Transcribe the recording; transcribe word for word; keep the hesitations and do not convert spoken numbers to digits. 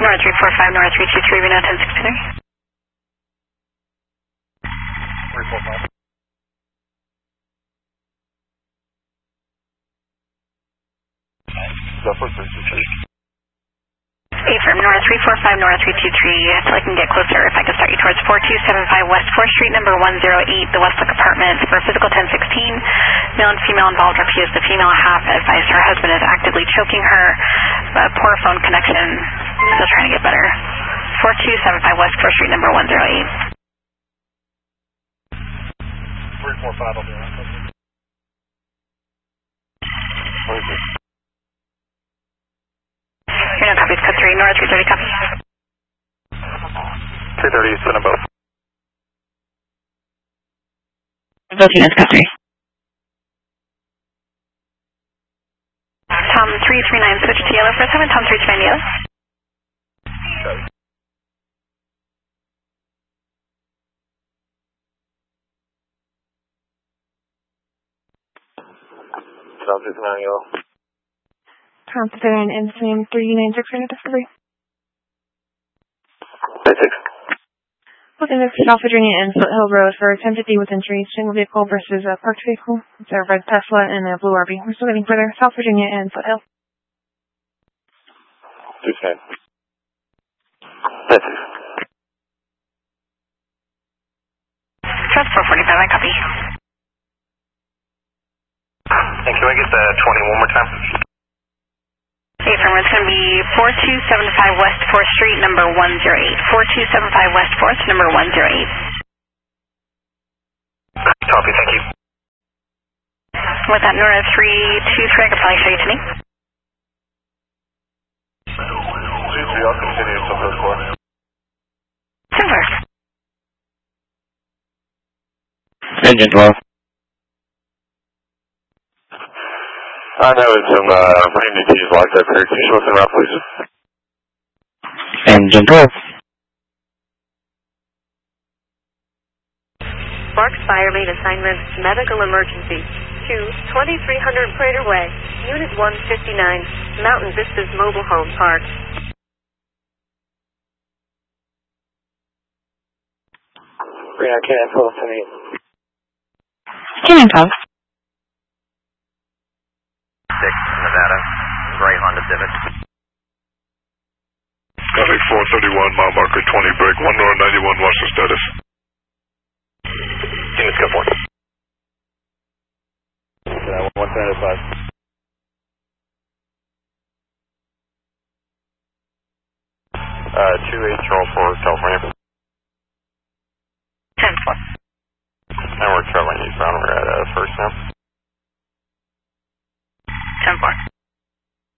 North three four five, North three two three, Reno ten sixty-three. three four five. Zephyr three two three. Affirm, North three four five, North three two three, until I can get closer, if I can start you towards four two seven five West fourth Street, number one zero eight, the Westlake Apartments, for physical ten sixteen. Male and female involved refused. The female half advised her husband is actively choking her. Uh, poor phone connection, still trying to get better. four two seven five West fourth Street, number one zero eight. three four five, I'll be around. You're no copies, code three, North three thirty, copy. three thirty, send them both. Both units, code three. Tom three three nine, switch to yellow for seven, Tom three three nine, yellow. Tom three three nine, yellow. Tom three nine, and same three nine six for Discovery. nine six. Within the South Virginia and Foothill Road for ten fifty with entry, single vehicle versus a parked vehicle. It's a red Tesla and a blue R V. We're still getting further. South Virginia and Foothill. two ten. nine six. Trust four forty-five, I copy. And can I get the twenty one more time? Affirm, it's going to be four two seven five West fourth Street, number one zero eight. four two seven five West fourth, number one zero eight. Copy, thank you. With that, Nora three two three, I could probably show you to me. two three, I'll continue until third floor. Silver. Engine twelve. I know it's some uh, Randy T's locked up here. Can you show us them out, please? Engine twelve. Sparks Fire made assignment medical emergency to twenty-three hundred Prater Way, Unit one fifty-nine, Mountain Vistas Mobile Home Park. Reno, can I pull to me? Can I call? six, Nevada, gray Honda Civic. Copy four thirty-one, mile marker twenty, break one north ninety-one, watch the status. Units go for it. Uh, one seventy-five. Uh, two eight, Charles Ford, California. ten four. And we're traveling eastbound, we're at uh, first now. ten four.